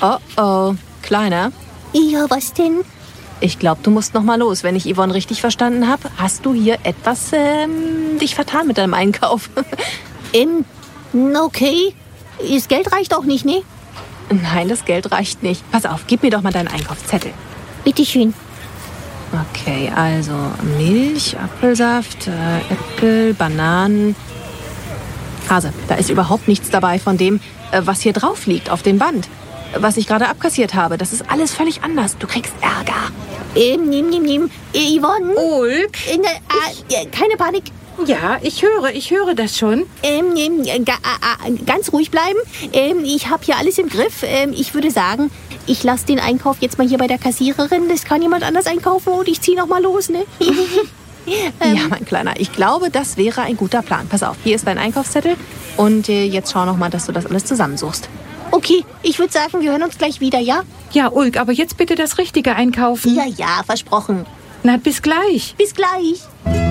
Oh, oh. Kleiner? Ja, was denn? Ich glaube, du musst noch mal los. Wenn ich Yvonne richtig verstanden habe, hast du hier etwas dich vertan mit deinem Einkauf. Okay. Das Geld reicht auch nicht, ne? Nein, das Geld reicht nicht. Pass auf, gib mir doch mal deinen Einkaufszettel. Bitteschön. Okay, also Milch, Apfelsaft, Äpfel, Bananen. Hase, da ist überhaupt nichts dabei von dem, was hier drauf liegt auf dem Band. Was ich gerade abkassiert habe. Das ist alles völlig anders. Du kriegst Ärger. Yvonne? Ulk? Keine Panik. Ja, ich höre das schon. Ganz ruhig bleiben. Ich habe hier alles im Griff. Ich würde sagen, ich lasse den Einkauf jetzt mal hier bei der Kassiererin. Das kann jemand anders einkaufen und ich ziehe noch mal los, ne? Ja, mein Kleiner, ich glaube, das wäre ein guter Plan. Pass auf, hier ist dein Einkaufszettel. Und jetzt schau noch mal, dass du das alles zusammensuchst. Okay, ich würde sagen, wir hören uns gleich wieder, ja? Ja, Ulk, aber jetzt bitte das Richtige einkaufen. Ja, versprochen. Na, bis gleich. Bis gleich.